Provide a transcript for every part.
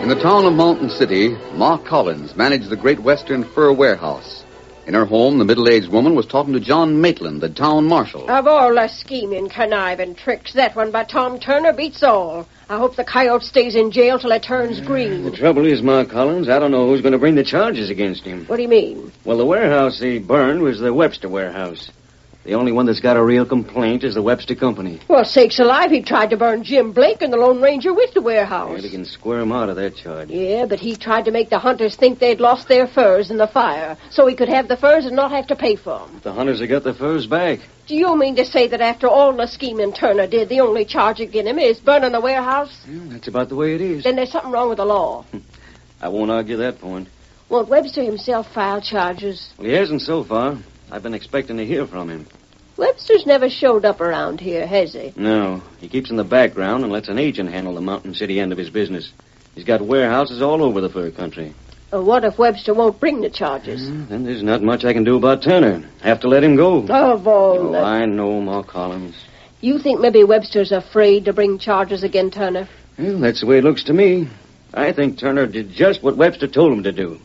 In the town of Mountain City, Ma Collins managed the Great Western Fur Warehouse. In her home, the middle-aged woman was talking to John Maitland, the town marshal. Of all the scheming, conniving tricks, that one by Tom Turner beats all. I hope the coyote stays in jail till it turns green. The trouble is, Ma Collins, I don't know who's going to bring the charges against him. What do you mean? Well, the warehouse he burned was the Webster warehouse. The only one that's got a real complaint is the Webster Company. Well, sakes alive, he tried to burn Jim Blake and the Lone Ranger with the warehouse. Yeah, they can square him out of that charge. Yeah, but he tried to make the hunters think they'd lost their furs in the fire, so he could have the furs and not have to pay for them. The hunters have got the furs back. Do you mean to say that after all the scheming Turner did, the only charge against him is burning the warehouse? Well, that's about the way it is. Then there's something wrong with the law. I won't argue that point. Won't Webster himself file charges? Well, he hasn't so far. I've been expecting to hear from him. Webster's never showed up around here, has he? No. He keeps in the background and lets an agent handle the Mountain City end of his business. He's got warehouses all over the fur country. What if Webster won't bring the charges? Then there's not much I can do about Turner. Have to let him go. Of all the... I know, Ma Collins. You think maybe Webster's afraid to bring charges against Turner? Well, that's the way it looks to me. I think Turner did just what Webster told him to do.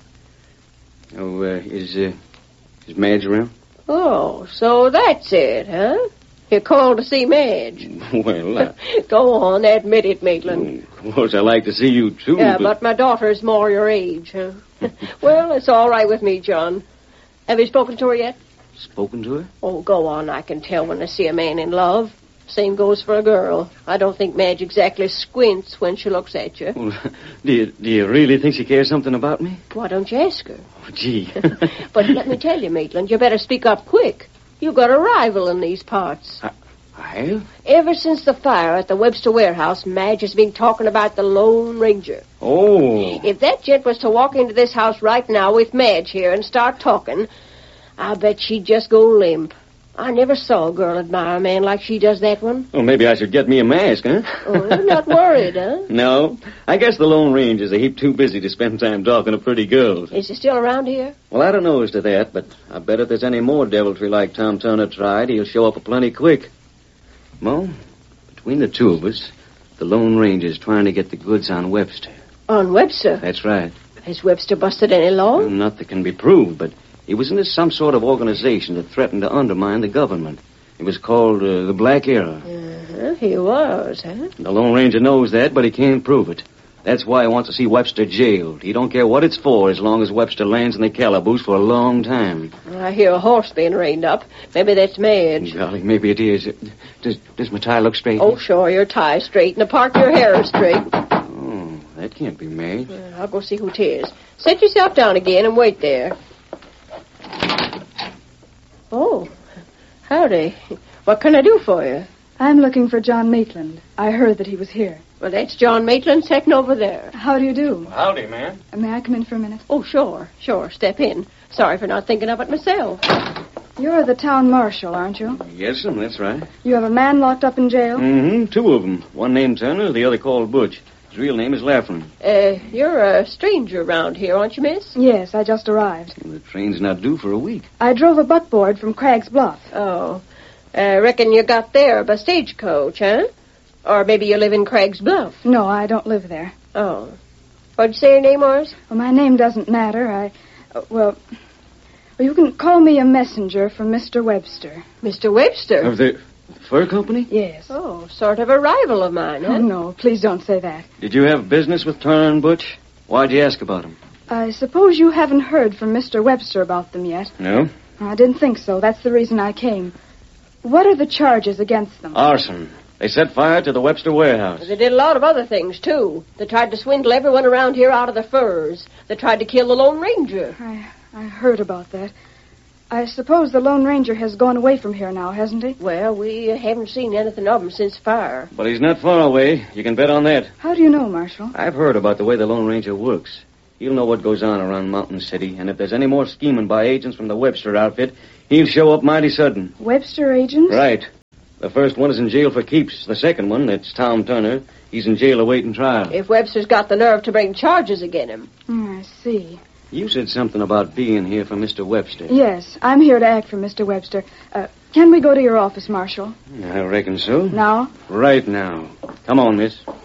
Oh, is Madge around? Oh, so that's it, huh? You called to see Madge. Well, Go on, admit it, Maitland. Of course, I like to see you, too. Yeah, but my daughter's more your age, huh? Well, it's all right with me, John. Have you spoken to her yet? Spoken to her? Oh, go on. I can tell when I see a man in love. Same goes for a girl. I don't think Madge exactly squints when she looks at you. Well, do you really think she cares something about me? Why don't you ask her? Oh, gee. But let me tell you, Maitland, you better speak up quick. You've got a rival in these parts. I? Ever since the fire at the Webster warehouse, Madge has been talking about the Lone Ranger. Oh. If that gent was to walk into this house right now with Madge here and start talking, I bet she'd just go limp. I never saw a girl admire a man like she does that one. Well, maybe I should get me a mask, huh? Oh, you're not worried, huh? No. I guess the Lone Ranger's a heap too busy to spend time talking to pretty girls. Is he still around here? Well, I don't know as to that, but I bet if there's any more deviltry like Tom Turner tried, he'll show up plenty quick. Mo, between the two of us, the Lone Ranger's trying to get the goods on Webster. On Webster? That's right. Has Webster busted any law? Well, not that can be proved, but he was into some sort of organization that threatened to undermine the government. It was called the Black Era. He was, huh? The Lone Ranger knows that, but he can't prove it. That's why he wants to see Webster jailed. He don't care what it's for as long as Webster lands in the calaboose for a long time. I hear a horse being reined up. Maybe that's Madge. Golly, maybe it is. Does my tie look straight? Oh, sure, your tie's straight, and the part of your hair is straight. Oh, that can't be Madge. I'll go see who 'tis. Set yourself down again and wait there. Oh, howdy. What can I do for you? I'm looking for John Maitland. I heard that he was here. Well, that's John Maitland sitting over there. How do you do? Howdy, man. May I come in for a minute? Oh, sure. Step in. Sorry for not thinking of it myself. You're the town marshal, aren't you? Yes, that's right. You have a man locked up in jail? Mm-hmm, two of them. One named Turner, the other called Butch. His real name is Laughlin. You're a stranger around here, aren't you, miss? Yes, I just arrived. Well, the train's not due for a week. I drove a buckboard from Cragg's Bluff. Oh. Reckon you got there by stagecoach, huh? Or maybe you live in Cragg's Bluff. No, I don't live there. Oh. What'd you say your name was? Well, my name doesn't matter. Well, you can call me a messenger from Mr. Webster. Mr. Webster? Of the fur company? Yes. Oh, sort of a rival of mine, huh? Oh, no, please don't say that. Did you have business with Turner and Butch? Why'd you ask about them? I suppose you haven't heard from Mr. Webster about them yet. No. I didn't think so. That's the reason I came. What are the charges against them? Arson. They set fire to the Webster warehouse. They did a lot of other things, too. They tried to swindle everyone around here out of the furs. They tried to kill the Lone Ranger. I heard about that. I suppose the Lone Ranger has gone away from here now, hasn't he? Well, we haven't seen anything of him since fire. But he's not far away. You can bet on that. How do you know, Marshal? I've heard about the way the Lone Ranger works. He'll know what goes on around Mountain City, and if there's any more scheming by agents from the Webster outfit, he'll show up mighty sudden. Webster agents? Right. The first one is in jail for keeps. The second one, that's Tom Turner, he's in jail awaiting trial. If Webster's got the nerve to bring charges against him. I see. You said something about being here for Mr. Webster. Yes, I'm here to act for Mr. Webster. Can we go to your office, Marshal? I reckon so. Now? Right now. Come on, miss.